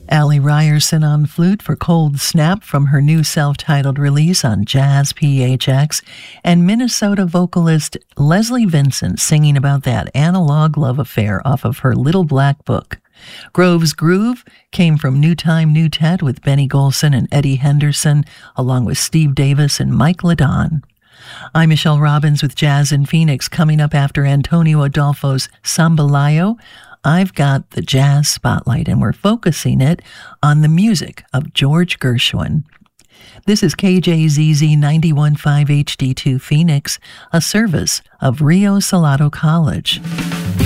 Allie Ryerson on flute for Cold Snap from her new self-titled release on Jazz PHX, and Minnesota vocalist Leslie Vincent singing about that analog love affair off of her Little Black Book. Grove's Groove came from New Time, New Ted with Benny Golson and Eddie Henderson, along with Steve Davis and Mike Ladon. I'm Michelle Robbins with Jazz in Phoenix. Coming up after Antonio Adolfo's Sambalayo, I've got the Jazz Spotlight, and we're focusing it on the music of George Gershwin. This is KJZZ 91.5 HD2 Phoenix, a service of Rio Salado College.